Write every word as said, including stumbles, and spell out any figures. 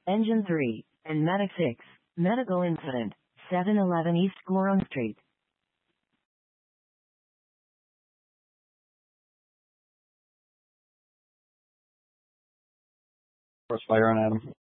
Engine three, and Medic six. Medical incident, seven eleven East Gorham Street. Crossfire on Adam.